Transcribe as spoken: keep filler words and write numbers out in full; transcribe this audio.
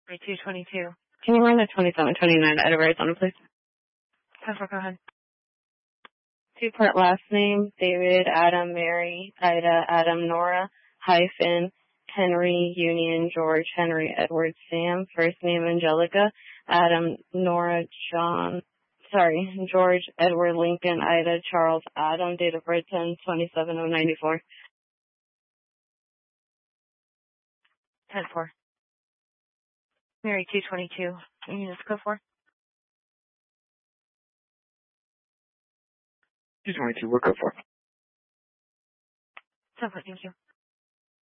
two twenty-two. Can you run the twenty-seven twenty-nine out of Arizona, please? ten four, go ahead. Two-part last name, David, Adam, Mary, Ida, Adam, Nora, hyphen, Henry, Union, George, Henry, Edward, Sam. First name, Angelica, Adam, Nora, John, sorry, George, Edward, Lincoln, Ida, Charles, Adam. Date of birth, ten twenty-seven oh ninety-four. ten four. Mary, two twenty-two. Can you just go for? two twenty-two, we'll go for. ten four, thank you.